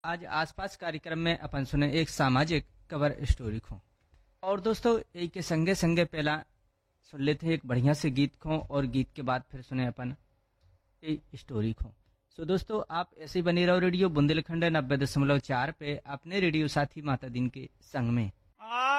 आज आसपास कार्यक्रम में अपन सुने एक सामाजिक कवर स्टोरी खो। और दोस्तों एक के संगे संगे पहला सुन लेते एक बढ़िया से गीत खो और गीत के बाद फिर सुने अपन एक स्टोरी खो। सो दोस्तों आप ऐसे ही बने रहो रेडियो बुंदेलखंड 90.4 पे अपने रेडियो साथी माता दिन के संग में।